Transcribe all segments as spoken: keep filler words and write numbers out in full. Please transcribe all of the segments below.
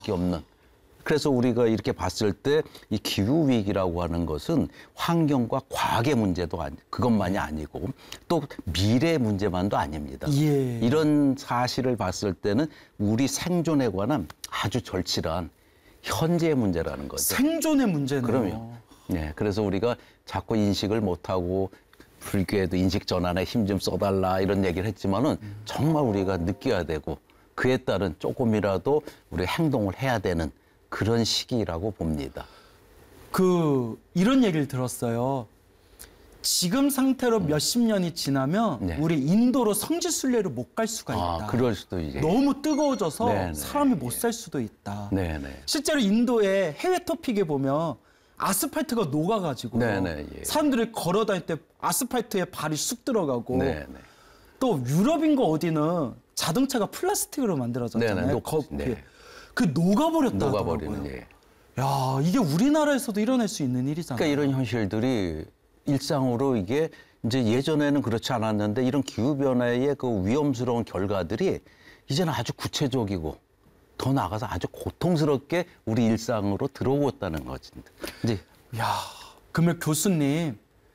없는. 그래서 우리가 이렇게 봤을 때 이 기후 위기라고 하는 것은 환경과 과학의 문제도 아니, 그것만이 아니고 또 미래 문제만도 아닙니다. 예. 이런 사실을 봤을 때는 우리 생존에 관한 아주 절실한 현재의 문제라는 거죠. 생존의 문제네요. 그럼요. 네, 그래서 우리가 자꾸 인식을 못하고 불교에도 인식 전환에 힘 좀 써달라 이런 얘기를 했지만은 정말 우리가 느껴야 되고 그에 따른 조금이라도 우리 행동을 해야 되는 그런 시기라고 봅니다. 그 이런 얘기를 들었어요. 지금 상태로 음. 몇십 년이 지나면 네. 우리 인도로 성지순례로 못 갈 수가 있다. 아, 그럴 수도 이제. 너무 뜨거워져서 네네. 사람이 못 살 수도 있다. 네네. 실제로 인도의 해외 토픽에 보면 아스팔트가 녹아가지고 네네, 예. 사람들이 걸어 다닐 때 아스팔트에 발이 쑥 들어가고 네네. 또 유럽인가 어디는 자동차가 플라스틱으로 만들어졌잖아요. 네네, 녹- 거- 네. 그 녹아버렸다 녹아버리는 하더라고요. 예. 야, 이게 우리나라에서도 일어날 수 있는 일이잖아요. 그러니까 이런 현실들이 일상으로 이게 이제 예전에는 그렇지 않았는데 이런 기후 변화의 그 위험스러운 결과들이 이제는 아주 구체적이고 더 나아가서 아주 고통스럽게 우리 일상으로 들어오고 있다는 거지. 이제 야, 그러면 교수님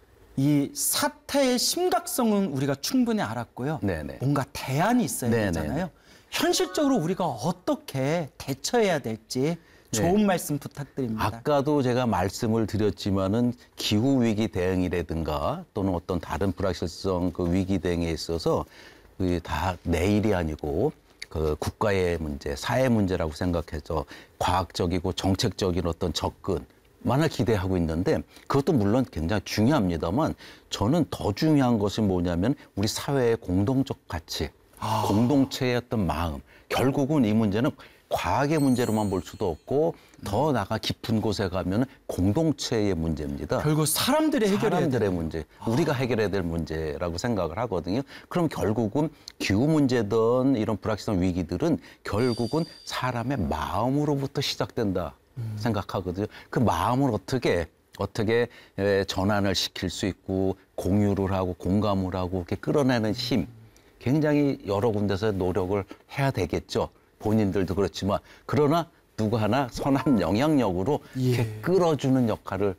이 사태의 심각성은 우리가 충분히 알았고요. 네네. 뭔가 대안이 있어야 네네. 되잖아요. 현실적으로 우리가 어떻게 대처해야 될지 좋은 네. 말씀 부탁드립니다. 아까도 제가 말씀을 드렸지만은 기후 위기 대응이라든가 또는 어떤 다른 불확실성 그 위기 대응에 있어서 그 다 내일이 아니고 그 국가의 문제, 사회 문제라고 생각해서 과학적이고 정책적인 어떤 접근만을 기대하고 있는데 그것도 물론 굉장히 중요합니다만 저는 더 중요한 것이 뭐냐면 우리 사회의 공동적 가치, 아. 공동체의 어떤 마음. 결국은 이 문제는 과학의 문제로만 볼 수도 없고 더 나가 깊은 곳에 가면 공동체의 문제입니다. 결국 사람들이 해결해야 사람들의 돼요. 문제, 우리가 해결해야 될 문제라고 생각을 하거든요. 그럼 결국은 기후 문제든 이런 불확실성 위기들은 결국은 사람의 마음으로부터 시작된다 음. 생각하거든요. 그 마음을 어떻게 어떻게 에, 전환을 시킬 수 있고 공유를 하고 공감을 하고 이렇게 끌어내는 힘 굉장히 여러 군데서 노력을 해야 되겠죠. 본인들도 그렇지만 그러나 누구 하나 선한 영향력으로 예. 이렇게 끌어주는 역할을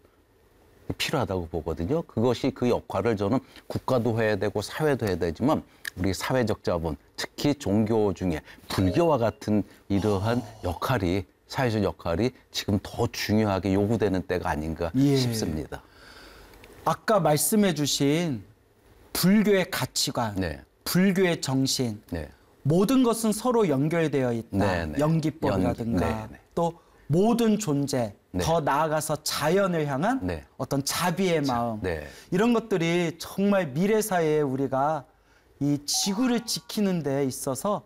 필요하다고 보거든요. 그것이 그 역할을 저는 국가도 해야 되고 사회도 해야 되지만 우리 사회적 자본, 특히 종교 중에 불교와 같은 이러한 역할이 사회적 역할이 지금 더 중요하게 요구되는 때가 아닌가 예. 싶습니다. 아까 말씀해 주신 불교의 가치관, 네, 불교의 정신, 네, 모든 것은 서로 연결되어 있다. 네, 네. 연기법이라든가 연- 네, 네. 또 모든 존재, 네. 더 나아가서 자연을 향한 네. 어떤 자비의 마음 네. 이런 것들이 정말 미래 사회에 우리가 이 지구를 지키는 데 있어서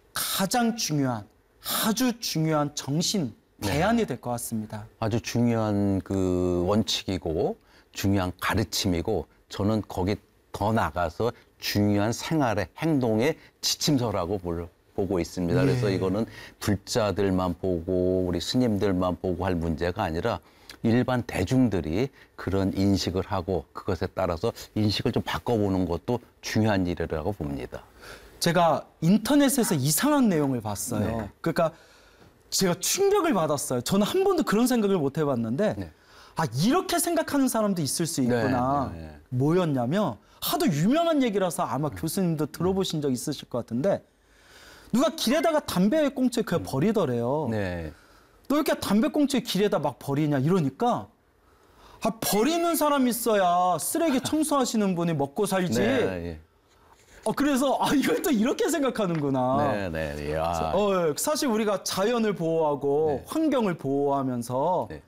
가장 중요한 아주 중요한 정신 대안이 될 것 같습니다. 아주 중요한 그 원칙이고 중요한 가르침이고 저는 거기 더 나가서 중요한 생활의 행동의 지침서라고 볼- 보고 있습니다. 예. 그래서 이거는 불자들만 보고 우리 스님들만 보고 할 문제가 아니라 일반 대중들이 그런 인식을 하고 그것에 따라서 인식을 좀 바꿔보는 것도 중요한 일이라고 봅니다. 제가 인터넷에서 이상한 내용을 봤어요. 네. 그러니까 제가 충격을 받았어요. 저는 한 번도 그런 생각을 못 해봤는데 네. 아 이렇게 생각하는 사람도 있을 수 있구나. 네, 네, 네. 뭐였냐면 하도 유명한 얘기라서 아마 교수님도 들어보신 적 있으실 것 같은데 누가 길에다가 담배 꽁초에 그냥 버리더래요. 네. 너 이렇게 담배 꽁초에 길에다 막 버리냐 이러니까 아 버리는 사람 있어야 쓰레기 청소하시는 분이 먹고 살지. 네. 어 그래서 아 이걸 또 이렇게 생각하는구나. 네. 네. 네. 야. 어, 사실 우리가 자연을 보호하고 네. 환경을 보호하면서 네.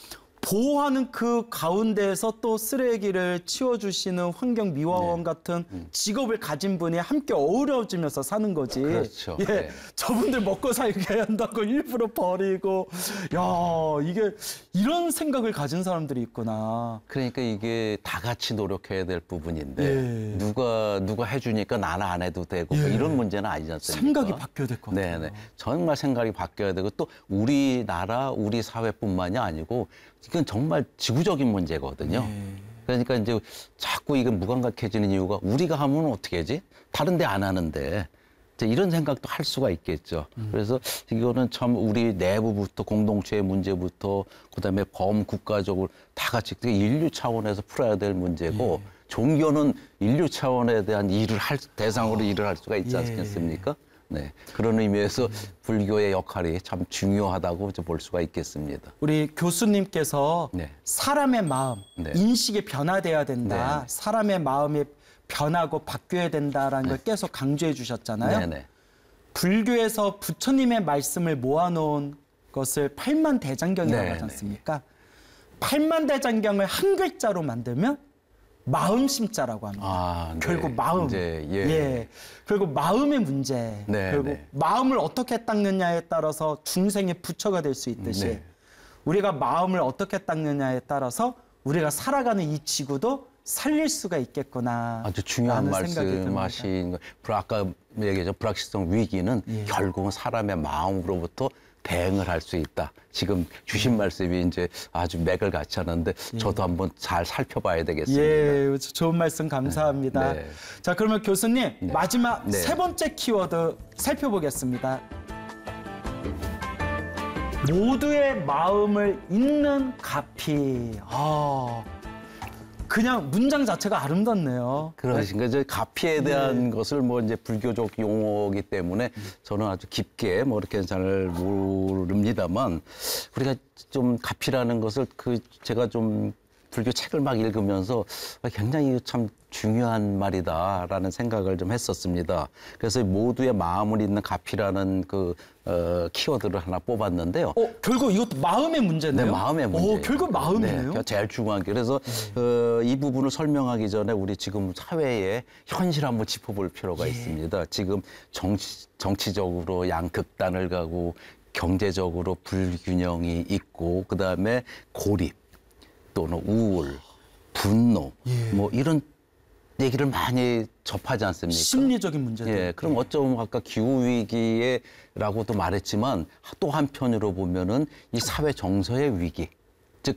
보호하는 그 가운데에서 또 쓰레기를 치워주시는 환경미화원 네. 같은 직업을 가진 분이 함께 어우러지면서 사는 거지. 그렇죠. 예, 네. 저분들 먹고 살게 한다고 일부러 버리고, 야 이게 이런 생각을 가진 사람들이 있구나. 그러니까 이게 다 같이 노력해야 될 부분인데 예. 누가 누가 해주니까 나는 안 해도 되고 뭐 예. 이런 문제는 아니지 않습니까? 생각이 바뀌어야 될 것 같아요. 네네. 정말 생각이 바뀌어야 되고 또 우리나라 우리 사회뿐만이 아니고 이건 정말 지구적인 문제거든요. 예. 그러니까 이제 자꾸 이게 무감각해지는 이유가 우리가 하면 어떻게 하지? 다른 데 안 하는데 이제 이런 생각도 할 수가 있겠죠. 음. 그래서 이거는 참 우리 내부부터 공동체의 문제부터 그다음에 범국가적으로 다 같이 인류 차원에서 풀어야 될 문제고 예. 종교는 인류 차원에 대한 일을 할 대상으로 어. 일을 할 수가 있지 예. 않겠습니까? 네. 그런 의미에서 불교의 역할이 참 중요하다고 볼 수가 있겠습니다. 우리 교수님께서 네. 사람의 마음, 네. 인식이 변화돼야 된다. 네. 사람의 마음이 변하고 바뀌어야 된다라는 걸 계속 강조해 주셨잖아요. 네네. 불교에서 부처님의 말씀을 모아놓은 것을 팔만대장경이라고 네네. 하지 않습니까? 팔만대장경을 한 글자로 만들면 마음심자라고 합니다. 아, 네. 결국 마음. 이제, 예. 예. 그리고 마음의 문제. 네, 그리고 네. 마음을 어떻게 닦느냐에 따라서 중생의 부처가 될 수 있듯이 네. 우리가 마음을 어떻게 닦느냐에 따라서 우리가 살아가는 이 지구도 살릴 수가 있겠구나. 아주 중요한 라는 생각이 듭니다. 말씀하신 거. 불- 아까 얘기했죠. 불확실성 위기는 예. 결국은 사람의 마음으로부터 대응을 할 수 있다. 지금 주신 말씀이 이제 아주 맥을 같이 하는데 저도 한번 잘 살펴봐야 되겠습니다. 예, 좋은 말씀 감사합니다. 네. 자, 그러면 교수님 마지막 네. 세 번째 키워드 살펴보겠습니다. 모두의 마음을 읽는 가피. 아, 그냥 문장 자체가 아름답네요. 그러신가 저 가피에 대한 것을 뭐 이제 불교적 용어이기 때문에 저는 아주 깊게 뭐 이렇게 잘 모릅니다만 우리가 좀 가피라는 것을 그 제가 좀 불교 책을 막 읽으면서 굉장히 참 중요한 말이다라는 생각을 좀 했었습니다. 그래서 모두의 마음을 잇는 가피라는 그 어, 키워드를 하나 뽑았는데요. 어, 결국 이것도 마음의 문제네요. 네, 마음의 문제. 오, 결국 마음이네요. 네, 제일 중요한 게 그래서 어, 이 부분을 설명하기 전에 우리 지금 사회의 현실 한번 짚어볼 필요가 예. 있습니다. 지금 정치, 정치적으로 양극단을 가고 경제적으로 불균형이 있고 그다음에 고립 또는 우울, 분노 예. 뭐 이런 얘기를 많이 접하지 않습니까? 심리적인 문제도. 예, 그럼 어쩌면 아까 기후 위기에라고도 말했지만 또 한편으로 보면은 이 사회 정서의 위기, 즉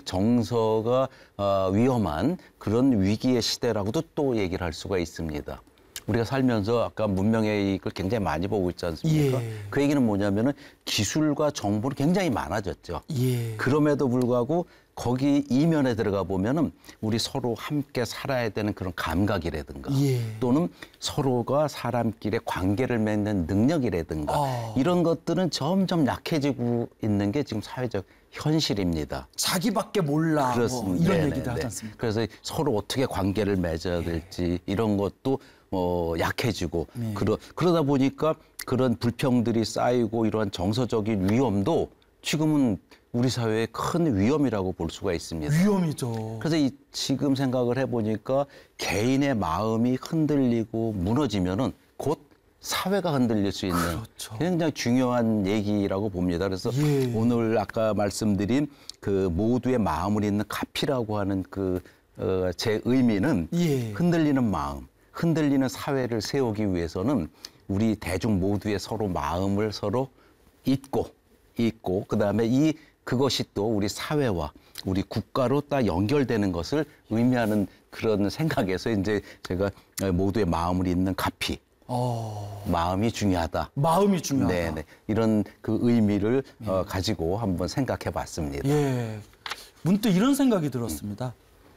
정서가 어, 위험한 그런 위기의 시대라고도 또 얘기를 할 수가 있습니다. 우리가 살면서 아까 문명의 이익을 굉장히 많이 보고 있지 않습니까? 예. 그 얘기는 뭐냐면은 기술과 정보는 굉장히 많아졌죠. 예. 그럼에도 불구하고 거기 이면에 들어가 보면은 우리 서로 함께 살아야 되는 그런 감각이라든가 예. 또는 서로가 사람끼리의 관계를 맺는 능력이라든가 아. 이런 것들은 점점 약해지고 있는 게 지금 사회적 현실입니다. 자기밖에 몰라. 뭐 그렇습니다. 이런 네네, 얘기도 하지 네. 않습니까? 그래서 서로 어떻게 관계를 맺어야 될지 이런 것도 어, 약해지고 네. 그러, 그러다 보니까 그런 불평들이 쌓이고 이러한 정서적인 위험도 지금은 우리 사회의 큰 위험이라고 볼 수가 있습니다. 위험이죠. 그래서 이 지금 생각을 해보니까 개인의 마음이 흔들리고 무너지면은 곧 사회가 흔들릴 수 있는 그렇죠. 굉장히 중요한 얘기라고 봅니다. 그래서 예. 오늘 아까 말씀드린 그 모두의 마음을 잇는 가피라고 하는 그 어, 제 의미는 예. 흔들리는 마음, 흔들리는 사회를 세우기 위해서는 우리 대중 모두의 서로 마음을 서로 잇고 있고 그다음에 이 그것이 또 우리 사회와 우리 국가로 딱 연결되는 것을 의미하는 그런 생각에서 이제 제가 모두의 마음을 잇는 가피, 어, 마음이 중요하다. 마음이 중요하다. 네네 이런 그 의미를 어, 가지고 한번 생각해봤습니다. 예. 문득 이런 생각이 들었습니다.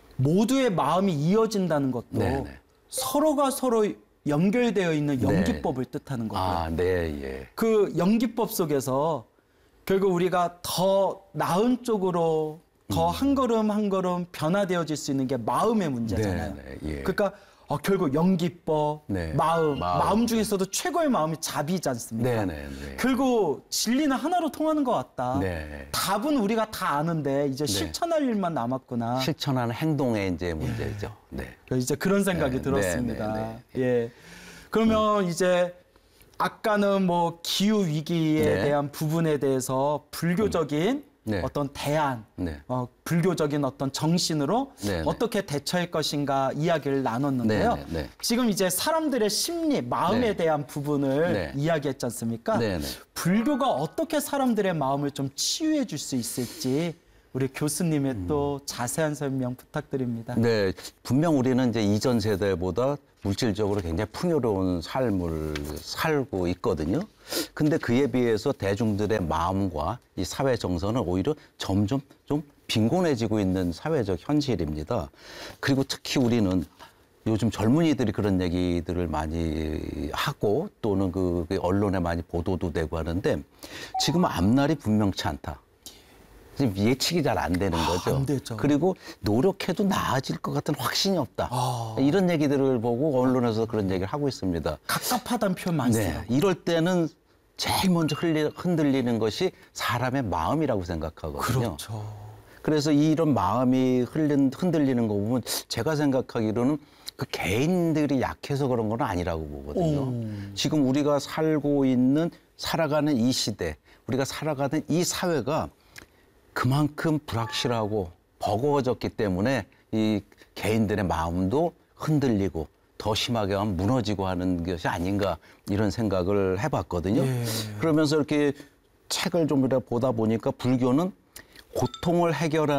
모두의 마음이 이어진다는 것도 네네. 서로가 서로 연결되어 있는 연기법을 뜻하는 거고요. 아, 네, 예. 그 연기법 속에서 결국 우리가 더 나은 쪽으로 더 한 걸음 한 걸음 변화되어질 수 있는 게 마음의 문제잖아요. 네, 네, 예. 그러니까 어, 결국 연기법, 네, 마음, 마음. 마음, 중에서도 최고의 마음이 자비지 않습니까? 네, 네, 네. 결국 진리는 하나로 통하는 것 같다. 네. 답은 우리가 다 아는데 이제 실천할 일만 남았구나. 실천하는 행동의 이제 문제죠. 네. 이제 그런 생각이 네, 들었습니다. 네, 예. 그러면 이제 아까는 뭐 기후 위기에 네. 대한 부분에 대해서 불교적인 네. 어떤 대안, 네. 어, 불교적인 어떤 정신으로 네, 네. 어떻게 대처할 것인가 이야기를 나눴는데요. 네, 네, 네. 지금 이제 사람들의 심리, 마음에 네. 대한 부분을 네. 이야기했지 않습니까? 네, 네. 불교가 어떻게 사람들의 마음을 좀 치유해 줄 수 있을지 우리 교수님의 음. 또 자세한 설명 부탁드립니다. 네, 분명 우리는 이제 이전 세대보다 물질적으로 굉장히 풍요로운 삶을 살고 있거든요. 근데 그에 비해서 대중들의 마음과 이 사회 정서는 오히려 점점 좀 빈곤해지고 있는 사회적 현실입니다. 그리고 특히 우리는 요즘 젊은이들이 그런 얘기들을 많이 하고 또는 그 언론에 많이 보도도 되고 하는데 지금 앞날이 분명치 않다. 지금 예측이 잘 안 되는 거죠. 아, 안 되죠. 그리고 노력해도 나아질 것 같은 확신이 없다. 아. 이런 얘기들을 보고 언론에서 그런 얘기를 하고 있습니다. 갑갑하다는 표현 많이 써요. 네, 이럴 때는 제일 먼저 흔들리는 것이 사람의 마음이라고 생각하거든요. 그렇죠. 그래서 이런 마음이 흔들리는 거 보면 제가 생각하기로는 그 개인들이 약해서 그런 건 아니라고 보거든요. 오. 지금 우리가 살고 있는 살아가는 이 시대, 우리가 살아가는 이 사회가 그만큼 불확실하고 버거워졌기 때문에 이 개인들의 마음도 흔들리고 더 심하게 하면 무너지고 하는 것이 아닌가 이런 생각을 해봤거든요. 예. 그러면서 이렇게 책을 좀 보다 보니까 불교는 고통을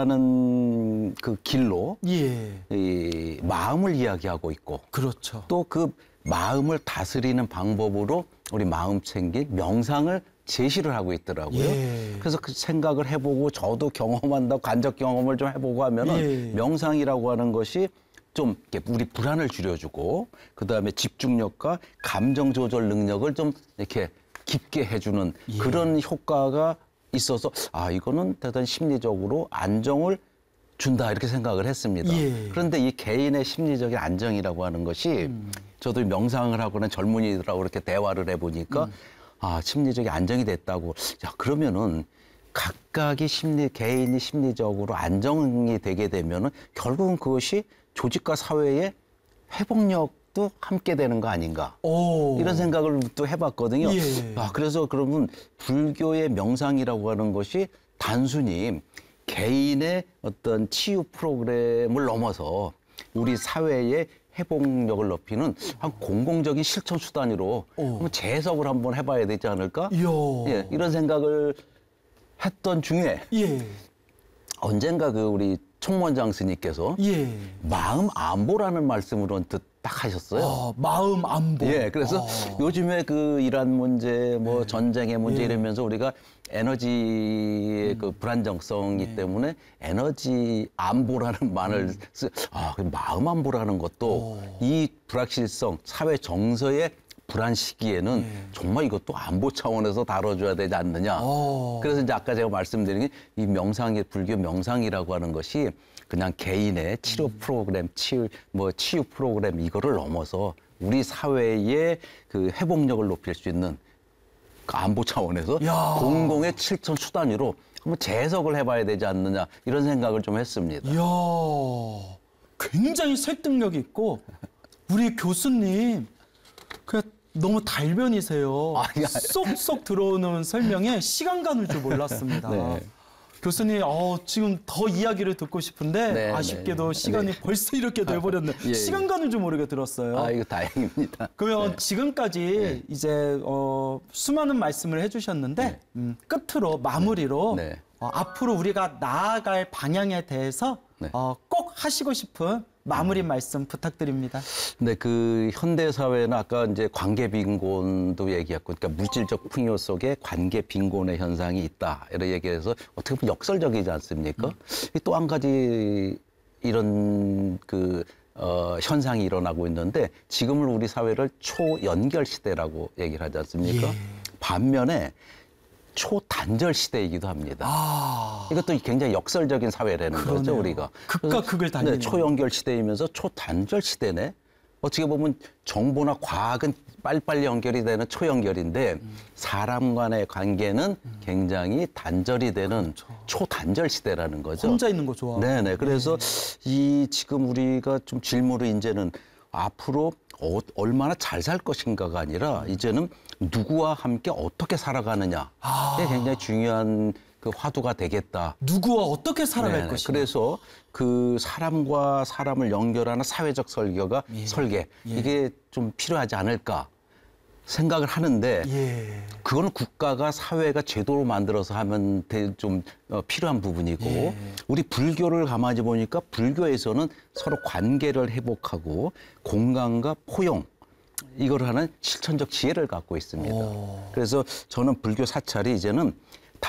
해결하는 그 길로 예. 이 마음을 이야기하고 있고 그렇죠. 또 그 마음을 다스리는 방법으로 우리 마음 챙길 명상을 제시를 하고 있더라고요. 예. 그래서 그 생각을 해보고 저도 경험한다고 간접 경험을 좀 해보고 하면은 예. 명상이라고 하는 것이 좀 이렇게 우리 불안을 줄여주고 그 다음에 집중력과 감정 조절 능력을 좀 이렇게 깊게 해주는 예. 그런 효과가 있어서 아 이거는 대단히 심리적으로 안정을 준다 이렇게 생각을 했습니다. 예. 그런데 이 개인의 심리적인 안정이라고 하는 것이 음. 저도 명상을 하거나 젊은이들하고 이렇게 대화를 해보니까 음. 아 심리적인 안정이 됐다고. 야 그러면은 각각의 심리 개인이 심리적으로 안정이 되게 되면은 결국은 그것이 조직과 사회의 회복력도 함께 되는 거 아닌가. 오. 이런 생각을 또 해봤거든요. 예. 아, 그래서 그러면 불교의 명상이라고 하는 것이 단순히 개인의 어떤 치유 프로그램을 넘어서 우리 사회의 회복력을 높이는 한 공공적인 실천 수단으로 한번 재해석을 한번 해봐야 되지 않을까? 이야. 예, 이런 생각을 했던 중에 예. 언젠가 그 우리 총무원장 스님께서 예. 마음 안보라는 말씀으로 딱 하셨어요. 아, 마음 안보. 예, 그래서 아. 요즘에 그 이란 문제, 뭐 네. 전쟁의 문제 예. 이러면서 우리가 에너지의 음. 그 불안정성이기 네. 때문에 에너지 안보라는 말을 음. 쓰, 아, 그 마음 안보라는 것도 오. 이 불확실성, 사회 정서의 불안 시기에는 예. 정말 이것도 안보 차원에서 다뤄줘야 되지 않느냐. 오. 그래서 이제 아까 제가 말씀드린 게 이 명상의 불교 명상이라고 하는 것이 그냥 개인의 치료 프로그램, 치유, 뭐 치유 프로그램 이거를 넘어서 우리 사회의 그 회복력을 높일 수 있는 그 안보 차원에서 야. 공공의 실천 수단으로 한번 재해석을 해봐야 되지 않느냐 이런 생각을 좀 했습니다. 이야, 굉장히 설득력 있고 우리 교수님 그 너무 달변이세요. 아, 야. 쏙쏙 들어오는 설명에 시간 가는 줄 몰랐습니다. 네. 교수님, 어, 지금 더 이야기를 듣고 싶은데 네, 아쉽게도 네. 시간이 네. 벌써 이렇게 돼버렸네. 예, 시간 가는 줄 모르게 들었어요. 아, 이거 다행입니다. 그러면 네. 지금까지 네. 이제 어, 수많은 말씀을 해주셨는데 네. 음, 끝으로 마무리로 네. 어, 앞으로 우리가 나아갈 방향에 대해서 네. 어, 꼭 하시고 싶은 마무리 말씀 부탁드립니다. 네, 그 현대 사회는 아까 이제 관계 빈곤도 얘기했고, 그러니까 물질적 풍요 속에 관계 빈곤의 현상이 있다 이런 얘기해서 어떻게 보면 역설적이지 않습니까? 음. 또 한 가지 이런 그 어, 현상이 일어나고 있는데 지금을 우리 사회를 초연결 시대라고 얘기를 하지 않습니까? 예. 반면에 초단절 시대이기도 합니다. 아, 이것도 굉장히 역설적인 사회라는 그러네요. 거죠, 우리가. 극과 극을 달리는. 네, 초연결 시대이면서 초단절 시대네. 어떻게 보면 정보나 과학은 빨리빨리 연결이 되는 초연결인데 음. 사람 간의 관계는 음. 굉장히 단절이 되는 그렇죠. 초단절 시대라는 거죠. 혼자 있는 거 좋아. 네네. 그래서 네. 이 지금 우리가 좀 질문을 이제는 앞으로 어, 얼마나 잘 살 것인가가 아니라 이제는 누구와 함께 어떻게 살아가느냐. 아. 이게 굉장히 중요한 그 화두가 되겠다. 누구와 어떻게 살아갈 네, 것이냐. 그래서 그 사람과 사람을 연결하는 사회적 설계가 예. 설계 예. 이게 좀 필요하지 않을까 생각을 하는데 예. 그거는 국가가 사회가 제도로 만들어서 하면 되- 좀 어, 필요한 부분이고 예. 우리 불교를 가만히 보니까 불교에서는 서로 관계를 회복하고 공감과 포용 이걸 하는 실천적 지혜를 갖고 있습니다. 오. 그래서 저는 불교 사찰이 이제는